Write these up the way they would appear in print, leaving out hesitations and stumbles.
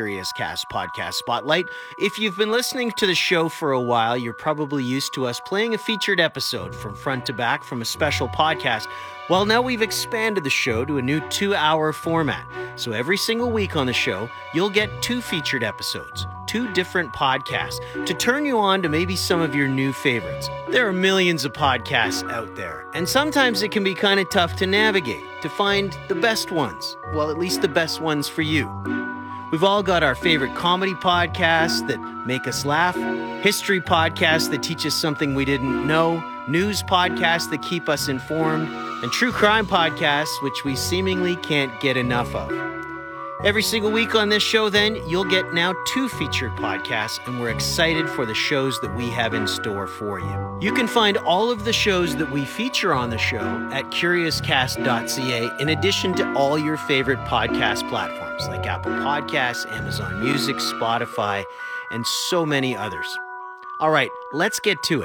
Curious Cast Podcast Spotlight. If you've been listening to the show for a while, you're probably used to us playing a featured episode from front to back from a special podcast. Well, now we've expanded the show to a new 2-hour format. So every single week on the show, you'll get 2 featured episodes, 2 different podcasts, to turn you on to maybe some of your new favorites. There are millions of podcasts out there, and sometimes it can be kind of tough to navigate, to find the best ones. Well, at least the best ones for you. We've all got our favorite comedy podcasts that make us laugh, history podcasts that teach us something we didn't know, news podcasts that keep us informed, and true crime podcasts, which we seemingly can't get enough of. Every single week on this show, then, you'll get now 2 featured podcasts, and we're excited for the shows that we have in store for you. You can find all of the shows that we feature on the show at curiouscast.ca, in addition to all your favorite podcast platforms like Apple Podcasts, Amazon Music, Spotify, and so many others. All right, let's get to it.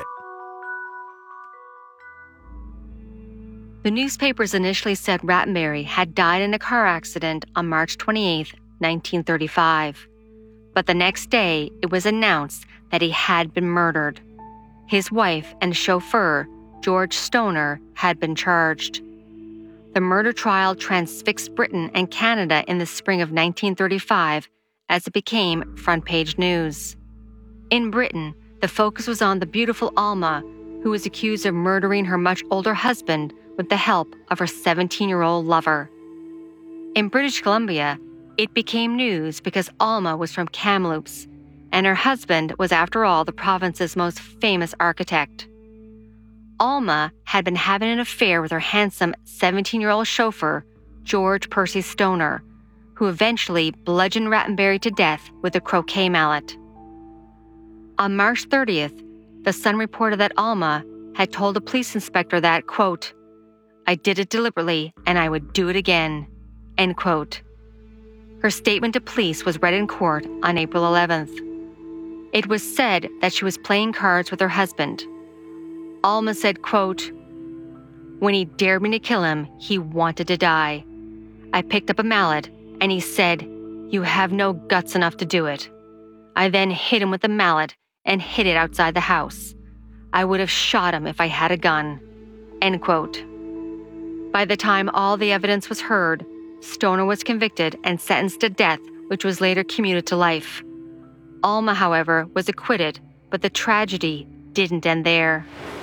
The newspapers initially said Rattenbury had died in a car accident on March 28, 1935. But the next day, it was announced that he had been murdered. His wife and chauffeur, George Stoner, had been charged. The murder trial transfixed Britain and Canada in the spring of 1935 as it became front-page news. In Britain, the focus was on the beautiful Alma, who was accused of murdering her much older husband with the help of her 17-year-old lover. In British Columbia, it became news because Alma was from Kamloops, and her husband was, after all, the province's most famous architect. Alma had been having an affair with her handsome 17-year-old chauffeur, George Percy Stoner, who eventually bludgeoned Rattenbury to death with a croquet mallet. On March 30th, the Sun reported that Alma had told a police inspector that, quote, "I did it deliberately and I would do it again," end quote. Her statement to police was read in court on April 11th. It was said that she was playing cards with her husband. Alma said, quote, "When he dared me to kill him, he wanted to die. I picked up a mallet and he said, 'You have no guts enough to do it.' I then hit him with the mallet and hid it outside the house. I would have shot him if I had a gun," end quote. By the time all the evidence was heard, Stoner was convicted and sentenced to death, which was later commuted to life. Alma, however, was acquitted, but the tragedy didn't end there.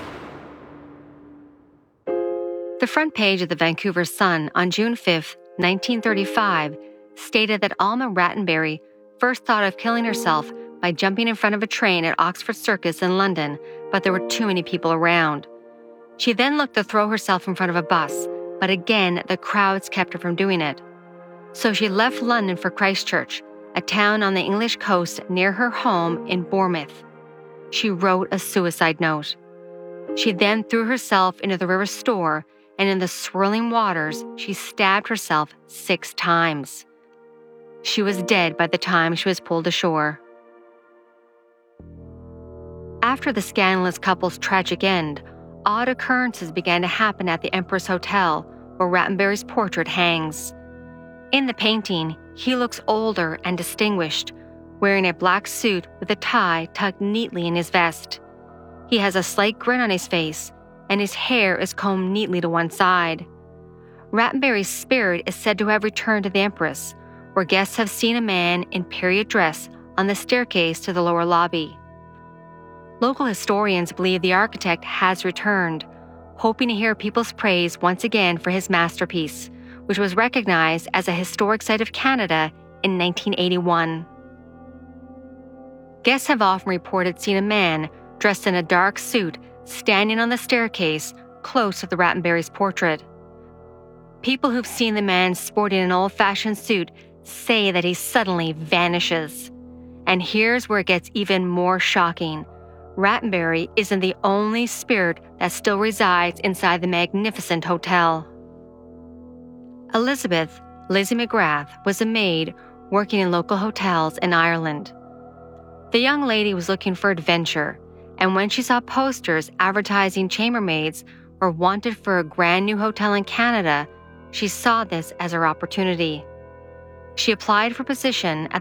The front page of the Vancouver Sun on June 5, 1935, stated that Alma Rattenbury first thought of killing herself by jumping in front of a train at Oxford Circus in London, but there were too many people around. She then looked to throw herself in front of a bus, but again, the crowds kept her from doing it. So she left London for Christchurch, a town on the English coast near her home in Bournemouth. She wrote a suicide note. She then threw herself into the river Stour, and in the swirling waters, she stabbed herself 6 times. She was dead by the time she was pulled ashore. After the scandalous couple's tragic end, odd occurrences began to happen at the Empress Hotel, where Rattenbury's portrait hangs. In the painting, he looks older and distinguished, wearing a black suit with a tie tucked neatly in his vest. He has a slight grin on his face, and his hair is combed neatly to one side. Rattenbury's spirit is said to have returned to the Empress, where guests have seen a man in period dress on the staircase to the lower lobby. Local historians believe the architect has returned, hoping to hear people's praise once again for his masterpiece, which was recognized as a historic site of Canada in 1981. Guests have often reported seeing a man dressed in a dark suit standing on the staircase close to the Rattenbury's portrait. People who've seen the man sporting an old-fashioned suit say that he suddenly vanishes. And here's where it gets even more shocking. Rattenbury isn't the only spirit that still resides inside the magnificent hotel. Elizabeth Lizzie McGrath was a maid working in local hotels in Ireland. The young lady was looking for adventure, and when she saw posters advertising chambermaids were wanted for a brand new hotel in Canada, she saw this as her opportunity. She applied for a position at